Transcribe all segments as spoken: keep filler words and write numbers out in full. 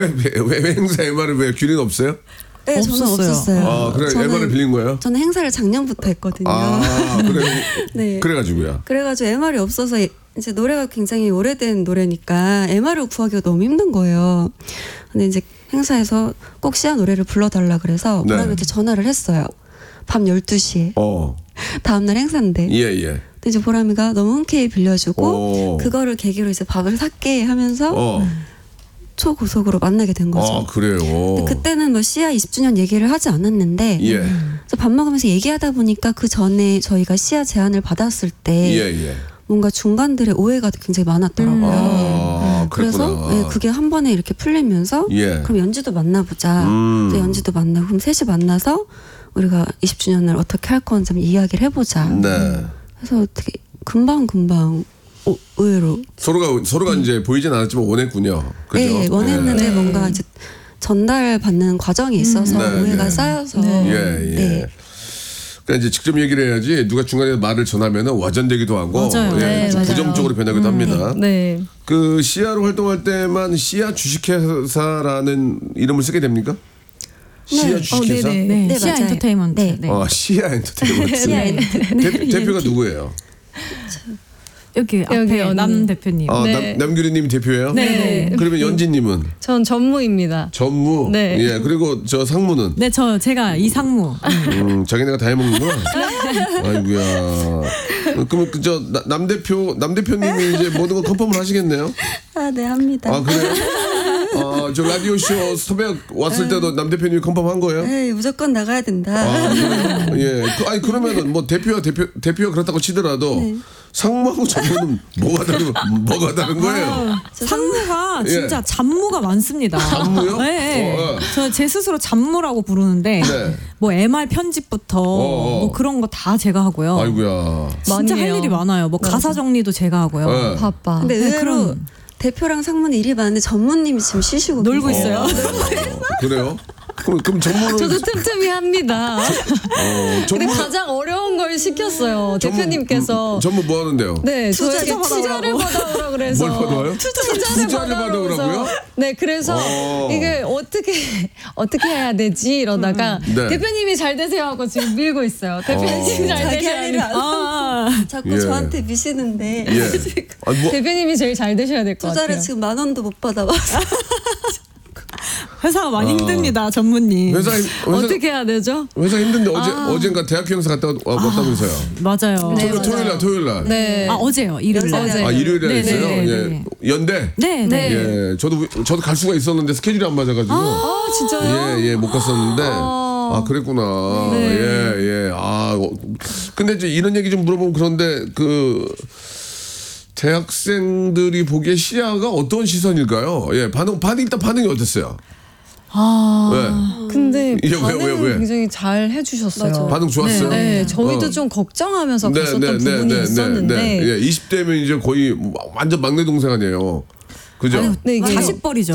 왜, 왜 행사 엠알을 왜 균인 없어요? 네, 저는 없었어요. 아, 그래 저는, 엠알을 빌린 거예요? 저는 행사를 작년부터 했거든요. 아, 그래. 네. 그래가지고요. 그래가지고 엠알이 없어서 이제 노래가 굉장히 오래된 노래니까 엠알을 구하기가 너무 힘든 거예요. 근데 이제 행사에서 꼭 시아 노래를 불러달라 그래서 네. 보람이한테 전화를 했어요. 밤 열두 시에. 어. 다음날 행사인데. 예, 예. 근데 이제 보람이가 너무 흔쾌히 빌려주고 오. 그거를 계기로 이제 밥을 샀게 하면서 어. 초고속으로 만나게 된 거죠. 아, 그래요. 근데 그때는 뭐 시아 이십 주년 얘기를 하지 않았는데 예. 그래서 밥 먹으면서 얘기하다 보니까 그 전에 저희가 시아 제안을 받았을 때 예, 예. 뭔가 중간들의 오해가 굉장히 많았더라고요. 아, 그래서 그랬구나. 네, 그게 한 번에 이렇게 풀리면서 예. 그럼 연지도 만나보자. 음. 그래서 연지도 만나고 그럼 셋이 만나서 우리가 이십 주년을 어떻게 할 건지 한번 이야기를 해보자. 네. 그래서 되게 금방 금방 오, 의외로 서로가 서로가 이제 보이진 않았지만 원했군요. 그죠? 네, 원했는데 예. 뭔가 이제 전달 받는 과정에 있어서 네, 오해가 네. 쌓여서 예, 예. 네. 그러니까 이제 직접 얘기를 해야지 누가 중간에 말을 전하면은 와전되기도 하고 맞아요. 예, 네, 좀 맞아요. 부정적으로 변하기도 합니다. 네. 그 시아로 활동할 때만 시아 주식회사라는 이름을 쓰게 됩니까? 시아 주식회사? 어, 네네. 네, 시아 맞아요. 엔터테인먼트. 네. 네. 아, 시아 엔터테인먼트. 시아 엔터테인먼트. 대, 대표가 누구예요? 여기 앞에 여기 언니. 남 대표님. 아, 네. 남, 남규리님 대표예요? 네. 그러면 연진님은 전 전무입니다. 전무. 네. 예. 그리고 저 상무는 네, 저 제가 이상무. 음, 자기네가 다 해먹는구나. 아이고야. 그럼 그저 남 대표 남 대표님이 이제 모든 거 컨펌을 하시겠네요. 아, 네, 합니다. 아 그래요? 아, 저 라디오 쇼 섭외 왔을 때도 남 대표님이 컨펌한 거예요? 네, 무조건 나가야 된다. 아, 그래요? 예. 그, 아니 그러면은 뭐 대표가 대표 대표가 그렇다고 치더라도 네. 상무하고 전무는 뭐가 다른 뭐가 다른 거예요? 아, 상무가 진짜 예. 잡무가 많습니다. 잡무요? 네. 네. 어, 어. 저 제 스스로 잡무라고 부르는데 네. 뭐 엠알 편집부터 어. 뭐 그런 거 다 제가 하고요. 아이고야. 진짜 많이 할 해요. 일이 많아요. 뭐 가사 정리도 제가 하고요. 네. 바빠. 근데 네, 의외로 그럼. 대표랑 상무는 일이 많은데 전무님이 지금 쉬시고 놀고 계세요. 있어요. 어, 그래요? 그럼 그럼 전무는 저도 틈틈이 합니다. 어, 근데 전무 가장 어려운 걸 시켰어요. 대표님께서. 전무 뭐 하는데요? 네, 투자, 저에게 투자 투자를 받아오라 그래서. 뭘 받아와요? 투자를, 투자를 받아오라고요? 그래서. 네, 그래서 어. 이게 어떻게 어떻게 해야 되지 이러다가 네. 대표님이 잘 되세요 하고 지금 밀고 있어요. 대표님 어. 잘 자기 되셔야 할 일을 돼요. 안 하고 아, 자꾸 예. 저한테 미시는데 예. 아니 뭐 대표님이 제일 잘 되셔야 될 것 같아요. 투자를 지금 만 원도 못 받아와서 회사가 많이 힘듭니다, 전무님. 회사 회사 어떻게 해야 되죠? 회사 힘든데 어제 어젠가 대학교 행사 갔다 와- 왔다면서요? 맞아요. 네. 토- 토요일 날 토요일 날. 네. 아, 어제요. 일요일 날. 어제. 아 일요일에 네, 했어요. 네, 네, 예. 네. 연대. 네, 네. 네. 예. 저도 저도 갈 수가 있었는데 스케줄이 안 맞아가지고. 아, 진짜요? 예, 예, 못 갔었는데. 아, 그랬구나. 네. 예, 예. 아, 어, 근데 이제 이런 얘기 좀 물어보면 그런데 그 대학생들이 보기에 시아가 어떤 시선일까요? 예, 반응, 반응 일단 반응이 어땠어요? 아, 근데 예, 왜, 반응은 왜, 왜? 굉장히 잘 해주셨어요. 맞아. 반응 좋았어요? 네, 네. 저희도 어. 좀 걱정하면서 갔었던 부분이 있었는데 예, 이십 대면 이제 거의 완전 막내 동생 아니에요. 그죠? 아유, 네, 이게 자식벌이죠.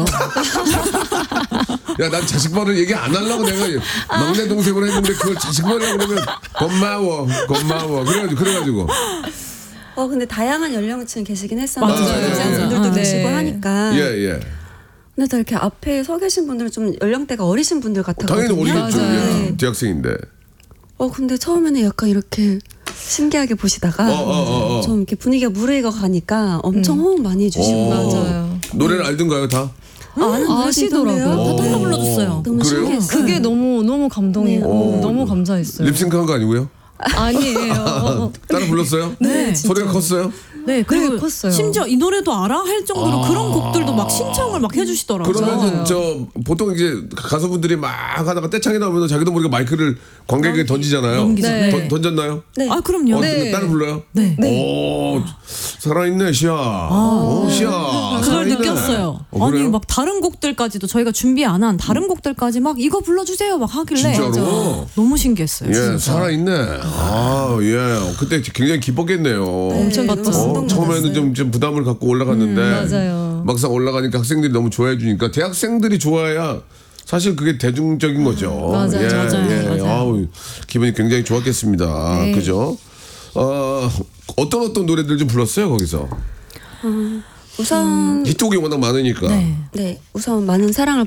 야, 난 자식벌을 얘기 안 하려고 내가 막내 동생으로 했는데 그걸 자식벌이라고 그러면 고마워, 고마워. 그래가지고, 그래가지고. 어 근데 다양한 연령층 계시긴 했었는데 맞아요. 여자분들도 맞아요. 계시고 네. 하니까 예, 예. 근데 다 이렇게 앞에 서 계신 분들은 좀 연령대가 어리신 분들 같아가지고 당연히 어리겠죠. 맞아요. 예. 네. 대학생인데. 어 근데 처음에는 약간 이렇게 신기하게 보시다가 어, 어, 어, 어. 좀 이렇게 분위기가 무르익어 가니까 엄청 호응 많이 해주시고 어. 맞아요. 노래를 알던가요, 다? 아는 아시더라고요. 다 따라 불러줬어요. 너무 그래요? 신기했어요. 그게 너무 너무 감동이고 네. 너무 감사했어요. 립싱크한 거 아니고요? 아니에요. 따라 불렀어요? 네. 소리가 컸어요? 네, 그리고 네, 컸어요. 심지어 이 노래도 알아? 할 정도로 그런 곡들도 막 신청을 막 해주시더라고요. 그러면은 저 보통 이제 가수분들이 막 하다가 떼창이 나오면 자기도 모르게 마이크를 관객에게 던지잖아요. 넘기죠. 네. 던, 던졌나요? 네. 아, 그럼요. 어, 네. 따라 불러요? 네. 오, 살아있네, 시아. 오, 시아. 그걸 살아있네. 느꼈어요. 어, 아니 그래요? 막 다른 곡들까지도 저희가 준비 안 한 다른 곡들까지 막 이거 불러주세요 막 하길래 진짜로? 맞아. 너무 신기했어요. 예, 진짜. 살아있네. 아, 예. 그때 굉장히 기뻤겠네요. 엄청 너무 기뻤어요. 어, 감동 처음에는 받았어요. 좀, 좀 부담을 갖고 올라갔는데 음, 맞아요. 막상 올라가니까 학생들이 너무 좋아해 주니까 대학생들이 좋아야 사실 그게 대중적인 거죠. 맞아요. 예, 맞아요. 예. 맞아요. 아우, 기분이 굉장히 좋았겠습니다. 네. 그죠? 어, 어떤 어떤 노래들 좀 불렀어요 거기서? 우선 히트곡이 워낙 많으니까. 네. 네 우선 많은 사랑을